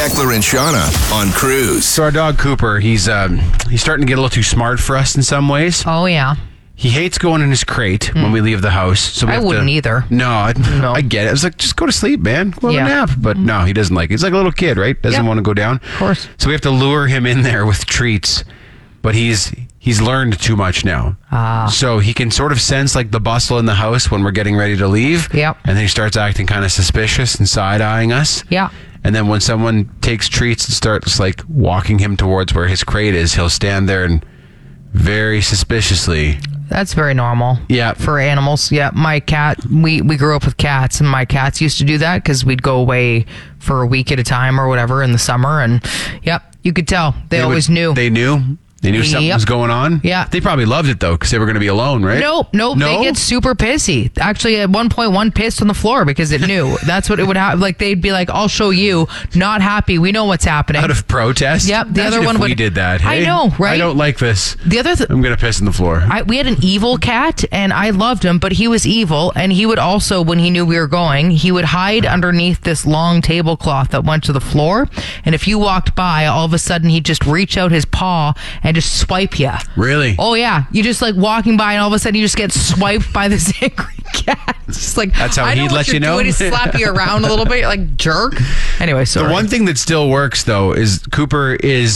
Beckler and Shauna on Cruise. So our dog Cooper, he's starting to get a little too smart for us in some ways. Oh, yeah. He hates going in his crate when we leave the house. So we I have wouldn't either. No, I get it. I was like, just go to sleep, man. Go have Yeah. a nap. But no, he doesn't like it. He's like a little kid, right? Doesn't want to go down. Of course. So we have to lure him in there with treats. But he's learned too much now. So he can sort of sense like the bustle in the house when we're getting ready to leave. Yep. And then he starts acting kind of suspicious and side-eyeing us. Yeah. And then when someone takes treats and starts like walking him towards where his crate is, he'll stand there and very suspiciously. That's very normal. Yeah. For animals. Yeah. My cat, we grew up with cats, and my cats used to do that because we'd go away for a week at a time or whatever in the summer. And yep, you could tell. They always knew. They knew? They knew something was going on? Yeah. They probably loved it, though, because they were going to be alone, right? Nope. No? They get super pissy. Actually, at one point, one pissed on the floor because it knew. That's what it would have. Like, they'd be like, I'll show you. Not happy. We know what's happening. Out of protest? Yep. The Imagine other one if would. we did that. I Hey, know, right? I don't like this. The other I'm going to piss on the floor. we had an evil cat, and I loved him, but he was evil, and he would also, when he knew we were going, he would hide underneath this long tablecloth that went to the floor, and if you walked by, all of a sudden he'd just reach out his paw and just swipe you. Really? Oh, yeah. You just like walking by, and all of a sudden you just get swiped by this angry cat. It's just like, That's how I know he'd what let you're you know? doing. He'd slap you around a little bit, like jerk. Anyway, sorry. The one thing that still works, though, is Cooper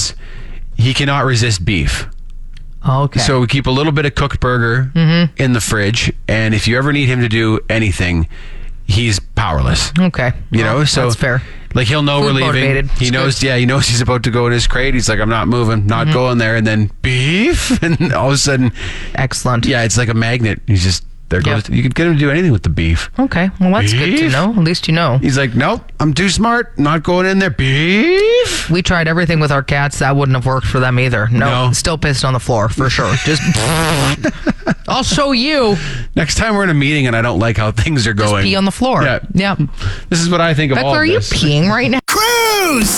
he cannot resist beef. Okay. So we keep a little bit of cooked burger in the fridge, and if you ever need him to do anything, he's powerless. Okay. You know, so that's fair. Like he'll know Food we're leaving. motivated. He It's knows, good. he knows he's about to go in his crate. He's like, I'm not moving, not going there, and then beef, and all of a sudden, Excellent. yeah, it's like a magnet. He's just there goes. Yep. You could get him to do anything with the beef. Okay. Well, that's good to Beef? know. At least you know. He's like, nope, I'm too smart, not going in there. Beef. We tried everything with our cats. That wouldn't have worked for them either. No. Still pissed on the floor, for sure. Just, I'll show you. Next time we're in a meeting and I don't like how things are going, Pee on the floor. Yeah. Yeah. This is what I think of all Beckler, of are you this. peeing right now? Cruise!